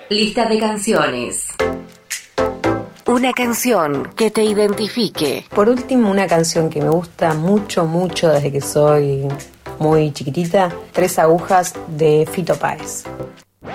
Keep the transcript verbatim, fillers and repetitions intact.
Lista de canciones. Una canción que te identifique. Por último, una canción que me gusta mucho, mucho desde que soy muy chiquitita, Tres agujas de Fito Páez.